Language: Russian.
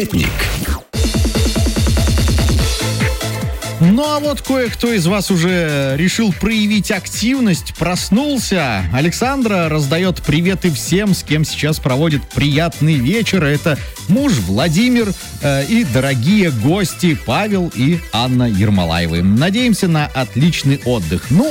Ну а вот кое-кто из вас уже решил проявить активность, проснулся. Александра раздает приветы всем, с кем сейчас проводит приятный вечер. Это муж Владимир и дорогие гости Павел и Анна Ермолаевы. Надеемся на отличный отдых. Ну,